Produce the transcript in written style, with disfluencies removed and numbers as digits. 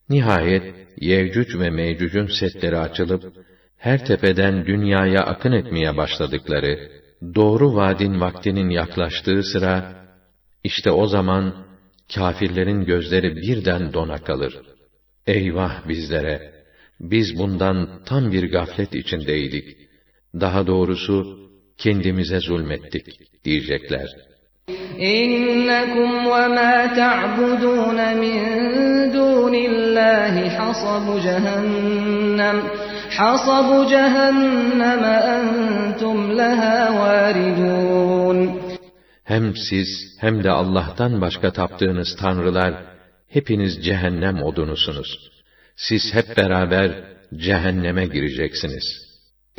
Nihayet Yecüc ve Mecüc'ün setleri açılıp, her tepeden dünyaya akın etmeye başladıkları, doğru vaadin vaktinin yaklaştığı sıra, işte o zaman, kâfirlerin gözleri birden dona kalır. Eyvah bizlere! Biz bundan tam bir gaflet içindeydik. Daha doğrusu, kendimize zulmettik, diyecekler. İnnekum ve mâ ta'budûne min dûnillâhi hasabu cehenneme entum lehâ vâridûn. Hem siz, hem de Allah'tan başka taptığınız tanrılar, hepiniz cehennem odunusunuz. Siz hep beraber cehenneme gireceksiniz.